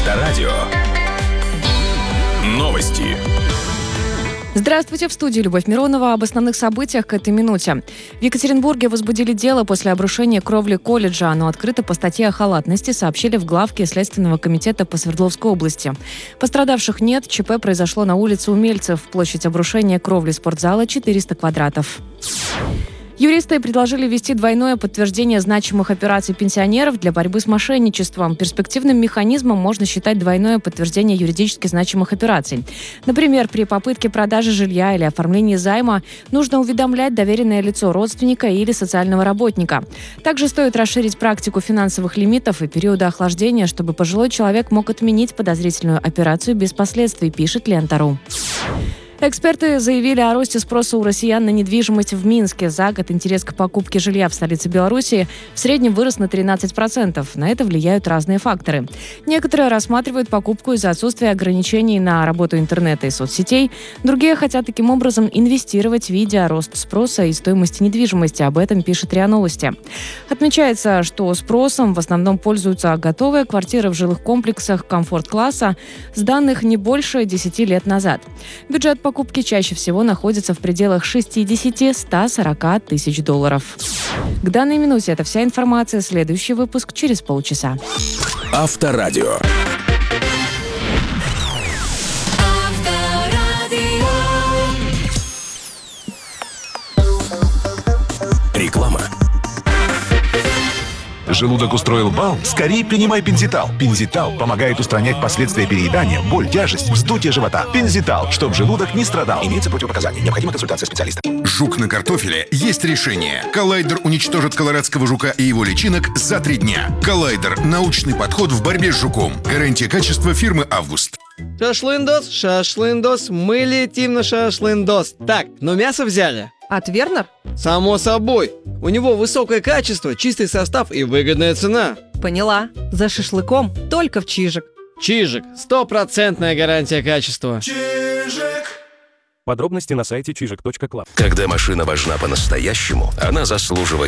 Авторадио. Новости. Здравствуйте, в студии Любовь Миронова. Об основных событиях к этой минуте. В Екатеринбурге возбудили дело после обрушения кровли колледжа. Оно открыто по статье о халатности, сообщили в главке Следственного комитета по Свердловской области. Пострадавших нет. ЧП произошло на улице Умельцев. Площадь обрушения кровли спортзала 400 квадратов. Юристы предложили ввести двойное подтверждение значимых операций пенсионеров для борьбы с мошенничеством. Перспективным механизмом можно считать двойное подтверждение юридически значимых операций. Например, при попытке продажи жилья или оформлении займа нужно уведомлять доверенное лицо родственника или социального работника. Также стоит расширить практику финансовых лимитов и периода охлаждения, чтобы пожилой человек мог отменить подозрительную операцию без последствий, пишет Лента.ру. Эксперты заявили о росте спроса у россиян на недвижимость в Минске. За год интерес к покупке жилья в столице Беларуси в среднем вырос на 13%. На это влияют разные факторы. Некоторые рассматривают покупку из-за отсутствия ограничений на работу интернета и соцсетей. Другие хотят таким образом инвестировать, видя рост спроса и стоимости недвижимости. Об этом пишет РИА Новости. Отмечается, что спросом в основном пользуются готовые квартиры в жилых комплексах комфорт-класса, с данных не больше 10 лет назад. Бюджет покупки чаще всего находится в пределах 60-140 тысяч долларов. К данной минуте это вся информация. Следующий выпуск через полчаса. Авторадио. Реклама. Желудок устроил бал? Скорее принимай Пензитал. Пензитал помогает устранять последствия переедания, боль, тяжесть, вздутие живота. Пензитал, чтобы желудок не страдал. Имеются противопоказания. Необходима консультация специалиста. Жук на картофеле есть решение. Коллайдер уничтожит колорадского жука и его личинок за 3 дня. Коллайдер – научный подход в борьбе с жуком. Гарантия качества фирмы «Август». Шашлындос, мы летим на шашлындос. Так, но мясо взяли. От Вернер? Само собой. У него высокое качество, чистый состав и выгодная цена. Поняла. За шашлыком только в Чижик. Чижик. 100% гарантия качества. Подробности на сайте чижик.клаб. Когда машина важна по-настоящему, она заслуживает